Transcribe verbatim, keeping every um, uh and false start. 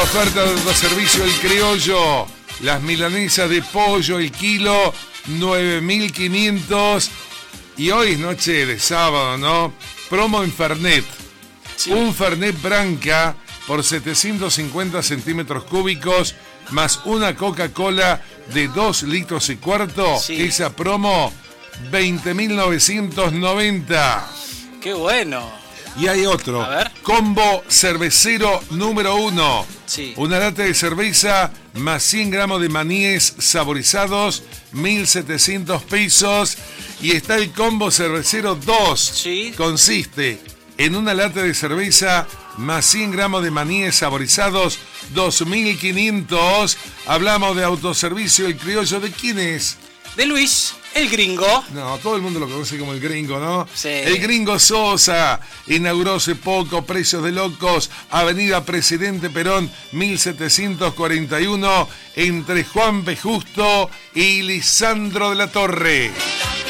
oferta de autoservicio El Criollo. Las milanesas de pollo, el kilo, nueve mil quinientos. Y hoy es noche de sábado, ¿no? Promo en Fernet. Sí. Un Fernet Branca por setecientos cincuenta centímetros cúbicos, más una Coca-Cola de dos litros y cuarto. Sí. Esa promo, veinte mil novecientos noventa. ¡Qué bueno! Y hay otro, combo cervecero número uno. Sí. Una lata de cerveza más cien gramos de maníes saborizados, mil setecientos pesos. Y está el combo cervecero dos. Sí. Consiste en una lata de cerveza más cien gramos de maníes saborizados, dos mil quinientos. Hablamos de autoservicio El Criollo. ¿De quién es? De Luis, el gringo. No, todo el mundo lo conoce como el gringo, ¿no? Sí. El gringo Sosa inauguró hace poco Precios de Locos, Avenida Presidente Perón, mil setecientos cuarenta y uno, entre Juan P. Justo y Lisandro de la Torre.